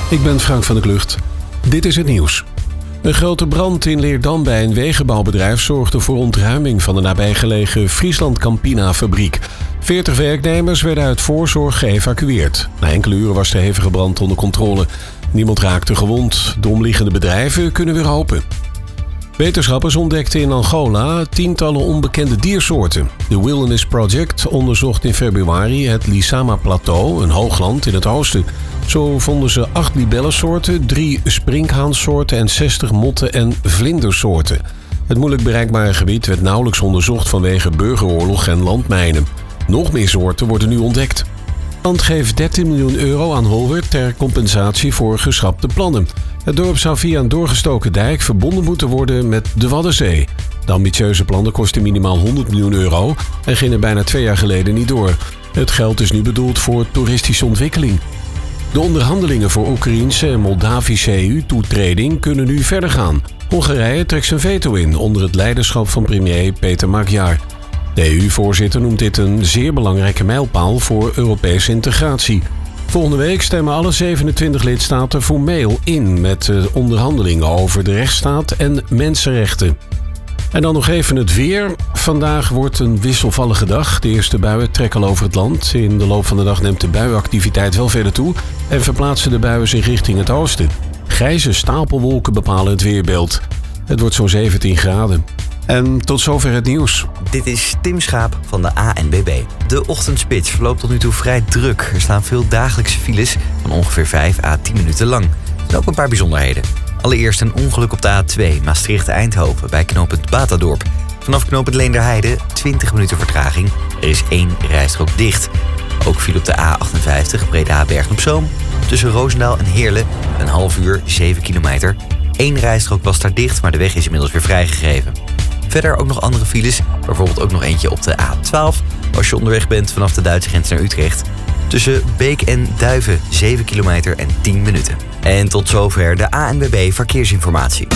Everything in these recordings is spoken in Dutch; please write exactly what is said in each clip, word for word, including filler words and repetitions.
Ik ben Frank van der Klucht. Dit is het nieuws. Een grote brand in Leerdam bij een wegenbouwbedrijf zorgde voor ontruiming van de nabijgelegen Friesland Campina fabriek. veertig werknemers werden uit voorzorg geëvacueerd. Na enkele uren was de hevige brand onder controle. Niemand raakte gewond. De omliggende bedrijven kunnen weer open. Wetenschappers ontdekten in Angola tientallen onbekende diersoorten. De Wilderness Project onderzocht in februari het Lisama-plateau, een hoogland in het oosten. Zo vonden ze acht libellensoorten, drie sprinkhaansoorten en zestig motten- en vlindersoorten. Het moeilijk bereikbare gebied werd nauwelijks onderzocht vanwege burgeroorlog en landmijnen. Nog meer soorten worden nu ontdekt. Nederland geeft dertien miljoen euro aan Holwert ter compensatie voor geschrapte plannen. Het dorp zou via een doorgestoken dijk verbonden moeten worden met de Waddenzee. De ambitieuze plannen kosten minimaal honderd miljoen euro en gingen bijna twee jaar geleden niet door. Het geld is nu bedoeld voor toeristische ontwikkeling. De onderhandelingen voor Oekraïense en Moldavische E U-toetreding kunnen nu verder gaan. Hongarije trekt zijn veto in onder het leiderschap van premier Peter Magyar. De E U-voorzitter noemt dit een zeer belangrijke mijlpaal voor Europese integratie. Volgende week stemmen alle zevenentwintig lidstaten formeel in met de onderhandelingen over de rechtsstaat en mensenrechten. En dan nog even het weer. Vandaag wordt een wisselvallige dag. De eerste buien trekken al over het land. In de loop van de dag neemt de buienactiviteit wel verder toe en verplaatsen de buien zich richting het oosten. Grijze stapelwolken bepalen het weerbeeld. Het wordt zo'n zeventien graden. En tot zover het nieuws. Dit is Tim Schaap van de A N B B. De ochtendspits verloopt tot nu toe vrij druk. Er staan veel dagelijkse files van ongeveer vijf à tien minuten lang. Er zijn ook een paar bijzonderheden. Allereerst een ongeluk op de A twee Maastricht-Eindhoven bij knooppunt Batadorp. Vanaf knooppunt Leenderheide twintig minuten vertraging. Er is één rijstrook dicht. Ook viel op de A achtenvijftig Breda-Bergen-op-Zoom. Tussen Roosendaal en Heerlen een half uur, zeven kilometer. Eén rijstrook was daar dicht, maar de weg is inmiddels weer vrijgegeven. Verder ook nog andere files, bijvoorbeeld ook nog eentje op de A twaalf... als je onderweg bent vanaf de Duitse grens naar Utrecht. Tussen Beek en Duiven zeven kilometer en tien minuten. En tot zover de A N B B Verkeersinformatie.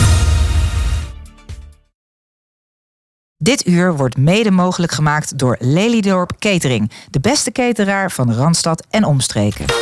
Dit uur wordt mede mogelijk gemaakt door Lelydorp Catering. De beste cateraar van Randstad en omstreken.